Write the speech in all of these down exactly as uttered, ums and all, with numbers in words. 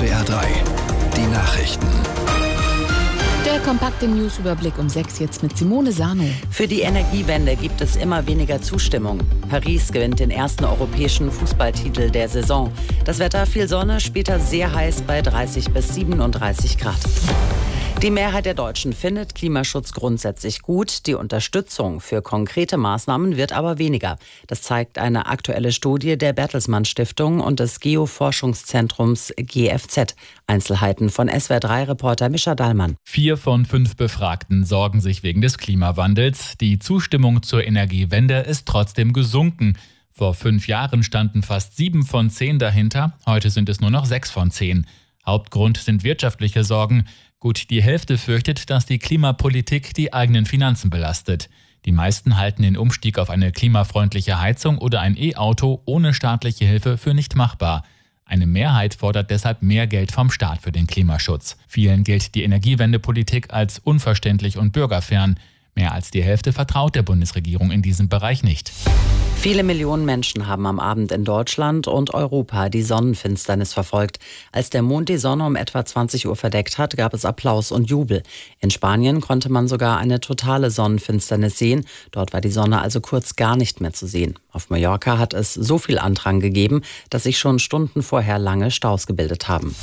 W R drei, die Nachrichten. Der kompakte Newsüberblick um sechs jetzt mit Simone Sano. Für die Energiewende gibt es immer weniger Zustimmung. Paris gewinnt den ersten europäischen Fußballtitel der Saison. Das Wetter, viel Sonne, später sehr heiß bei dreißig bis siebenunddreißig Grad. Die Mehrheit der Deutschen findet Klimaschutz grundsätzlich gut. Die Unterstützung für konkrete Maßnahmen wird aber weniger. Das zeigt eine aktuelle Studie der Bertelsmann Stiftung und des Geoforschungszentrums G F Z. Einzelheiten von S W R drei Reporter Mischa Dahlmann. Vier von fünf Befragten sorgen sich wegen des Klimawandels. Die Zustimmung zur Energiewende ist trotzdem gesunken. Vor fünf Jahren standen fast sieben von zehn dahinter. Heute sind es nur noch sechs von zehn. Hauptgrund sind wirtschaftliche Sorgen. Gut die Hälfte fürchtet, dass die Klimapolitik die eigenen Finanzen belastet. Die meisten halten den Umstieg auf eine klimafreundliche Heizung oder ein E-Auto ohne staatliche Hilfe für nicht machbar. Eine Mehrheit fordert deshalb mehr Geld vom Staat für den Klimaschutz. Vielen gilt die Energiewendepolitik als unverständlich und bürgerfern. Mehr als die Hälfte vertraut der Bundesregierung in diesem Bereich nicht. Viele Millionen Menschen haben am Abend in Deutschland und Europa die Sonnenfinsternis verfolgt. Als der Mond die Sonne um etwa zwanzig Uhr verdeckt hat, gab es Applaus und Jubel. In Spanien konnte man sogar eine totale Sonnenfinsternis sehen. Dort war die Sonne also kurz gar nicht mehr zu sehen. Auf Mallorca hat es so viel Andrang gegeben, dass sich schon Stunden vorher lange Staus gebildet haben.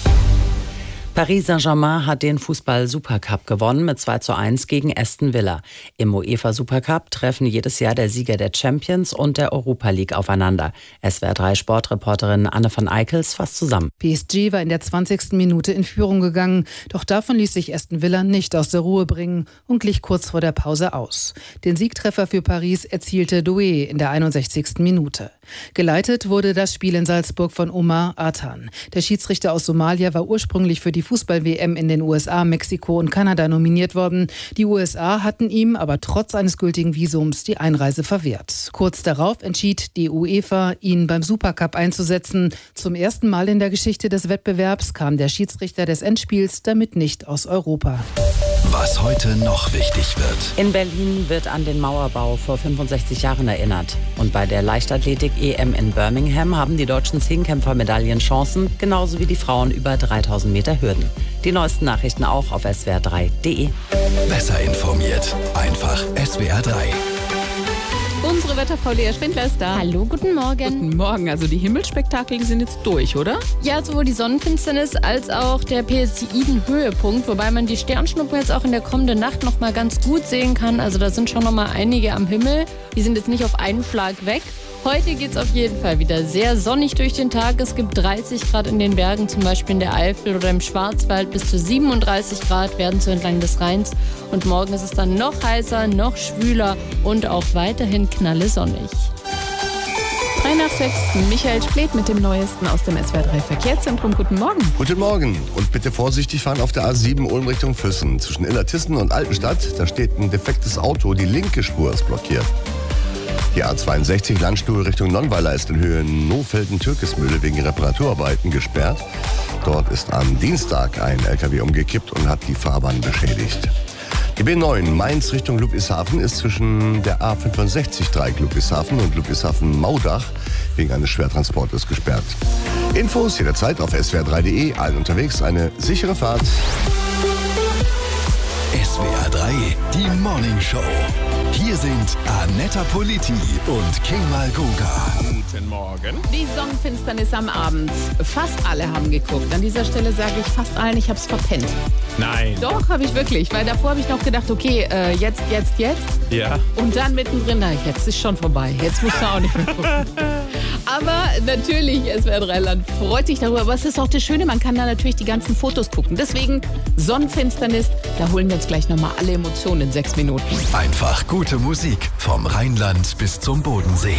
Paris Saint-Germain hat den Fußball-Supercup gewonnen mit zwei zu eins gegen Aston Villa. Im UEFA-Supercup treffen jedes Jahr der Sieger der Champions und der Europa League aufeinander. S W R drei Sportreporterin Anne van Eickels fasst zusammen. P S G war in der zwanzigsten Minute in Führung gegangen. Doch davon ließ sich Aston Villa nicht aus der Ruhe bringen und glich kurz vor der Pause aus. Den Siegtreffer für Paris erzielte Doué in der einundsechzigsten Minute. Geleitet wurde das Spiel in Salzburg von Omar Atan. Der Schiedsrichter aus Somalia war ursprünglich für die Fußball-W M in den U S A, Mexiko und Kanada nominiert worden. Die U S A hatten ihm aber trotz eines gültigen Visums die Einreise verwehrt. Kurz darauf entschied die UEFA, ihn beim Supercup einzusetzen. Zum ersten Mal in der Geschichte des Wettbewerbs kam der Schiedsrichter des Endspiels damit nicht aus Europa. Was heute noch wichtig wird. In Berlin wird an den Mauerbau vor fünfundsechzig Jahren erinnert. Und bei der Leichtathletik-E M in Birmingham haben die deutschen Zehnkämpfer Medaillenchancen, genauso wie die Frauen über dreitausend Meter Hürden. Die neuesten Nachrichten auch auf S W R drei punkt de. Besser informiert, einfach S W R drei. Unsere Wetterfrau Lea Schwindler ist da. Hallo, guten Morgen. Guten Morgen. Also die Himmelsspektakel die sind jetzt durch, oder? Ja, sowohl die Sonnenfinsternis als auch der Perseiden-Höhepunkt, wobei man die Sternschnuppen jetzt auch in der kommenden Nacht noch mal ganz gut sehen kann. Also da sind schon noch mal einige am Himmel. Die sind jetzt nicht auf einen Schlag weg. Heute geht es auf jeden Fall wieder sehr sonnig durch den Tag. Es gibt dreißig Grad in den Bergen, zum Beispiel in der Eifel oder im Schwarzwald. Bis zu siebenunddreißig Grad werden so entlang des Rheins. Und morgen ist es dann noch heißer, noch schwüler und auch weiterhin knallesonnig. drei nach sechs. Michael Splet mit dem Neuesten aus dem S W R drei Verkehrszentrum. Guten Morgen. Guten Morgen. Und bitte vorsichtig fahren auf der A sieben Ulm Richtung Füssen. Zwischen Illertissen und Altenstadt, da steht ein defektes Auto. Die linke Spur ist blockiert. Die A zweiundsechzig Landstuhl Richtung Nonnweiler ist in Höhe Nohfelden-Türkesmühle wegen Reparaturarbeiten gesperrt. Dort ist am Dienstag ein L K W umgekippt und hat die Fahrbahn beschädigt. Die B neun Mainz Richtung Ludwigshafen ist zwischen der A fünfundsechzig Dreieck Ludwigshafen und Ludwigshafen-Maudach wegen eines Schwertransportes gesperrt. Infos jederzeit auf S W R drei punkt de. Allen unterwegs eine sichere Fahrt. S W R drei, die Morning Show. Hier sind Anetta Politi und Kemal Goga. Guten Morgen. Die Sonnenfinsternis am Abend. Fast alle haben geguckt. An dieser Stelle sage ich fast allen, ich habe es verpennt. Nein. Doch, habe ich wirklich. Weil davor habe ich noch gedacht, okay, äh, jetzt, jetzt, jetzt. Ja. Und dann mittendrin, na, jetzt ist schon vorbei. Jetzt musst du auch nicht mehr gucken. Aber natürlich, S W R drei Land freut sich darüber. Aber es ist auch das Schöne, man kann da natürlich die ganzen Fotos gucken. Deswegen Sonnenfinsternis, da holen wir uns gleich nochmal alle Emotionen in sechs Minuten. Einfach gute Musik vom Rheinland bis zum Bodensee.